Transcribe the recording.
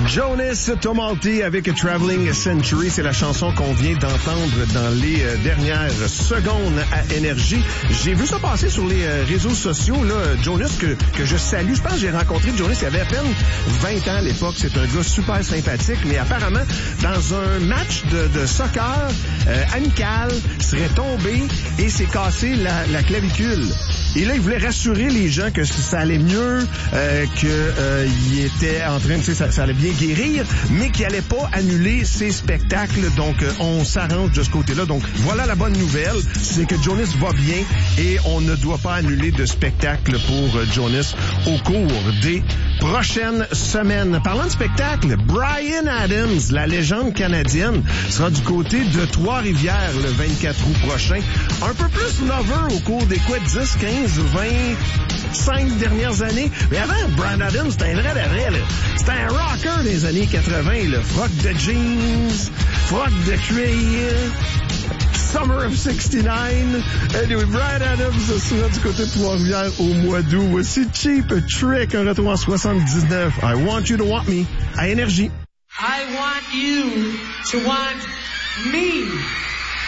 Jonas Tomalti avec Traveling Century, c'est la chanson qu'on vient d'entendre dans les dernières secondes à Énergie. J'ai vu ça passer sur les réseaux sociaux, là, Jonas, que je salue. Je pense que j'ai rencontré Jonas, il avait à peine 20 ans à l'époque. C'est un gars super sympathique, mais apparemment, dans un match de soccer amical, serait tombé et s'est cassé la clavicule. Et là, il voulait rassurer les gens que ça allait mieux, qu'il était en train, tu sais, ça allait bien guérir, mais qu'il allait pas annuler ses spectacles. Donc, on s'arrange de ce côté-là. Donc, voilà la bonne nouvelle, c'est que Jonas va bien et on ne doit pas annuler de spectacle pour Jonas au cours des prochaines semaines. Parlant de spectacle, Bryan Adams, la légende canadienne, sera du côté de Trois-Rivières le 24 août prochain. Un peu plus lover au cours des 10, 15, 25 dernières années. Mais avant, Bryan Adams, c'était un vrai de vrai, là. C'était un rocker des années 80, le froc de jeans, froc de cuir, Summer of 69. Anyway, Bryan Adams sera du côté de Trois-Rivières au mois d'août. Voici Cheap Trick, un retour en 79. I Want You to Want Me, à Énergie. I want you to want me.